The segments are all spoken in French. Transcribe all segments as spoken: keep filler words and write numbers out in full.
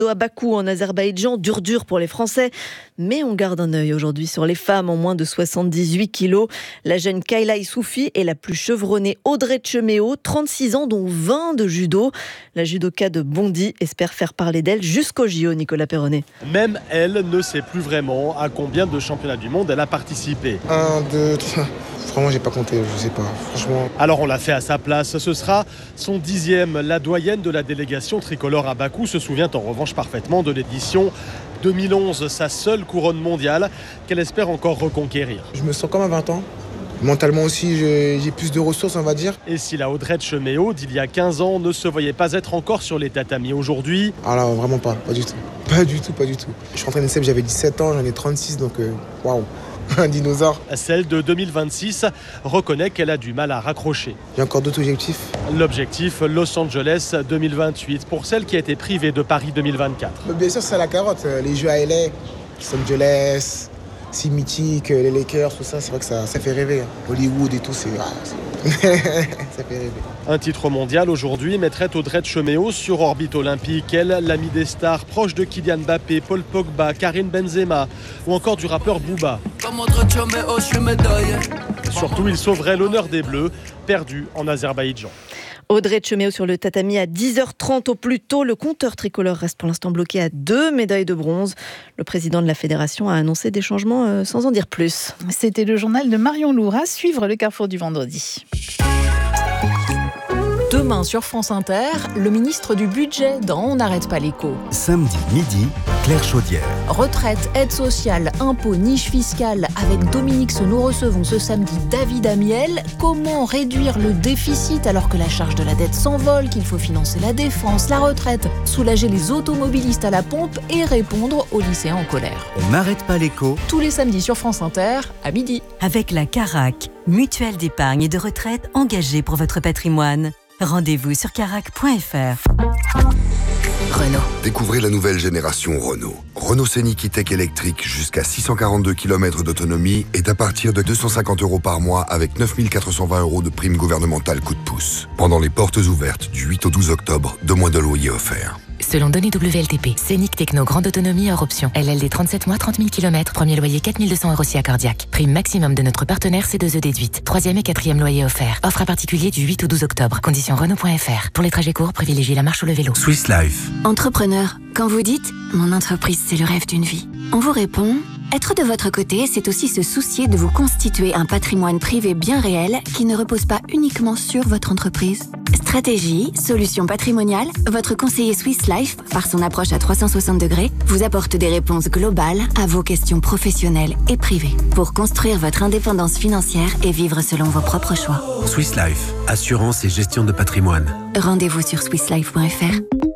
À Bakou, en Azerbaïdjan, dur dur pour les Français. Mais on garde un œil aujourd'hui sur les femmes en moins de soixante-dix-huit kilos. La jeune Kayla Issoufi est la plus chevronnée Audrey Tcheméo, trente-six ans, dont vingt de judo. La judoka de Bondy espère faire parler d'elle jusqu'au J O, Nicolas Perronnet. Même elle ne sait plus vraiment à combien de championnats du monde elle a participé. Un, deux, trois... Franchement, j'ai pas compté, je sais pas, franchement. Alors on l'a fait à sa place, ce sera son dixième. La doyenne de la délégation tricolore à Bakou se souvient en revanche parfaitement de l'édition deux mille onze, sa seule couronne mondiale qu'elle espère encore reconquérir. Je me sens comme à vingt ans. Mentalement aussi, j'ai, j'ai plus de ressources, on va dire. Et si la Audrey Tcheméo d'il y a quinze ans ne se voyait pas être encore sur les tatamis aujourd'hui? Ah là, vraiment pas, pas du tout. Pas du tout, pas du tout. Je suis rentré à l'I N S E P, j'avais dix-sept ans, j'en ai trente-six, donc waouh. Wow. Un dinosaure. Celle de deux mille vingt-six reconnaît qu'elle a du mal à raccrocher. J'ai encore d'autres objectifs. L'objectif, Los Angeles deux mille vingt-huit, pour celle qui a été privée de Paris deux mille vingt-quatre. Mais bien sûr, c'est la carotte. Les jeux à L A, Los Angeles, si mythique, les Lakers, tout ça, c'est vrai que ça, ça fait rêver. Hollywood et tout, c'est... Ah, c'est... ça fait rêver. Un titre mondial aujourd'hui mettrait Audrey Tcheméo sur orbite olympique. Elle, l'amie des stars, proche de Kylian Mbappé, Paul Pogba, Karim Benzema ou encore du rappeur Booba. Surtout, il sauverait l'honneur des Bleus, perdus en Azerbaïdjan. Audrey Tcheméo sur le tatami à dix heures trente au plus tôt. Le compteur tricolore reste pour l'instant bloqué à deux médailles de bronze. Le président de la fédération a annoncé des changements euh, sans en dire plus. C'était le journal de Marion Loura. Suivre le Carrefour du vendredi. Demain sur France Inter, le ministre du Budget dans On n'arrête pas l'écho. Samedi midi, Claire Chaudière. Retraite, aide sociale, impôts, niche fiscale. Avec Dominique Ce, nous recevons ce samedi David Amiel. Comment réduire le déficit alors que la charge de la dette s'envole, qu'il faut financer la défense, la retraite, soulager les automobilistes à la pompe et répondre aux lycéens en colère. On n'arrête pas l'écho. Tous les samedis sur France Inter, à midi. Avec la Carac, mutuelle d'épargne et de retraite engagée pour votre patrimoine. Rendez-vous sur carac point f r. Renault. Découvrez la nouvelle génération Renault. Renault Scénic E-Tech électrique jusqu'à six cent quarante-deux kilomètres d'autonomie est à partir de deux cent cinquante euros par mois avec neuf mille quatre cent vingt euros de prime gouvernementale coup de pouce. Pendant les portes ouvertes du huit au douze octobre, deux mois de loyer offerts. Selon données W L T P, Scénic Techno grande autonomie hors option. L L D trente-sept mois, trente mille kilomètres, premier loyer quatre mille deux cents euros si accordiaque. Prime maximum de notre partenaire C deux E déduite. Troisième et quatrième loyer offert. Offre à particulier du huit au douze octobre. Conditions Renault point f r. Pour les trajets courts, privilégiez la marche ou le vélo. Swiss Life. Entrepreneur, quand vous dites « Mon entreprise, c'est le rêve d'une vie », on vous répond « Être de votre côté, c'est aussi se soucier de vous constituer un patrimoine privé bien réel qui ne repose pas uniquement sur votre entreprise. » Stratégie, solutions patrimoniales, votre conseiller Swiss Life, par son approche à trois cent soixante degrés, vous apporte des réponses globales à vos questions professionnelles et privées pour construire votre indépendance financière et vivre selon vos propres choix. Swiss Life, assurance et gestion de patrimoine. Rendez-vous sur swiss life point f r.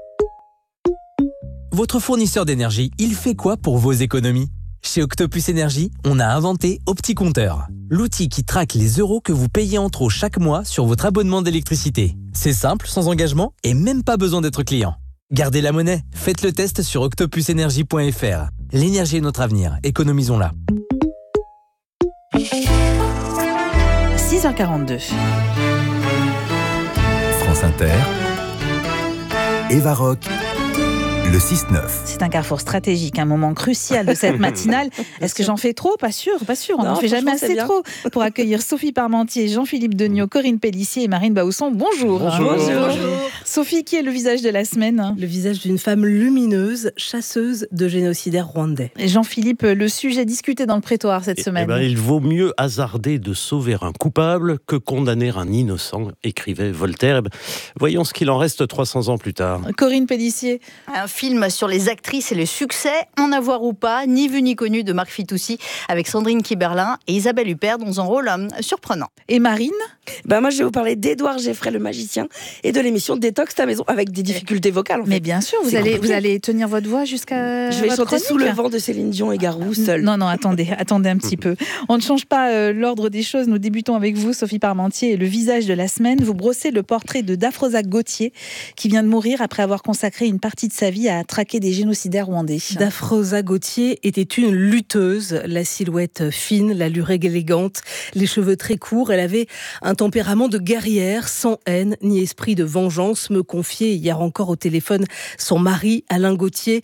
Votre fournisseur d'énergie, il fait quoi pour vos économies ? Chez Octopus Énergie, on a inventé OptiCompteur, l'outil qui traque les euros que vous payez en trop chaque mois sur votre abonnement d'électricité. C'est simple, sans engagement et même pas besoin d'être client. Gardez la monnaie, faites le test sur octopus énergie point f r. L'énergie est notre avenir, économisons-la. six heures quarante-deux. France Inter. Eva Rock. Le six neuf. C'est un carrefour stratégique, un moment crucial de cette matinale. Est-ce que j'en fais trop ? Pas sûr, pas sûr. On n'en fait jamais assez trop. Pour accueillir Sophie Parmentier, Jean-Philippe Degnaud, Corinne Pellissier et Marine Bausson. Bonjour. Bonjour. Bonjour. Bonjour. Sophie, qui est le visage de la semaine ? Le visage d'une femme lumineuse, chasseuse de génocidaires rwandais. Et Jean-Philippe, le sujet discuté dans le prétoire cette et, semaine. Eh ben, il vaut mieux hasarder de sauver un coupable que condamner un innocent, écrivait Voltaire. Voyons ce qu'il en reste trois cents ans plus tard. Corinne Pellissier. Un film sur les actrices et le succès, en avoir ou pas, ni vu ni connu, de Marc Fitoussi, avec Sandrine Kiberlin et Isabelle Huppert dans un rôle euh, surprenant. Et Marine ? Ben moi, je vais vous parler d'Édouard Geffray, le magicien, et de l'émission Détox ta maison, avec des difficultés vocales. En fait. Mais bien sûr, vous allez, vous allez tenir votre voix jusqu'à. Je vais votre chanter chronique. Sous le vent de Céline Dion et Garou, seule. Non, non, attendez, attendez un petit peu. On ne change pas euh, l'ordre des choses. Nous débutons avec vous, Sophie Parmentier, et le visage de la semaine. Vous brossez le portrait de Dafrosa Gauthier, qui vient de mourir après avoir consacré une partie de sa vie réussi à traquer des génocidaires rwandais. Dafrosa Gauthier était une lutteuse, la silhouette fine, l'allure élégante, les cheveux très courts. Elle avait un tempérament de guerrière, sans haine ni esprit de vengeance, me confiait hier encore au téléphone son mari, Alain Gauthier.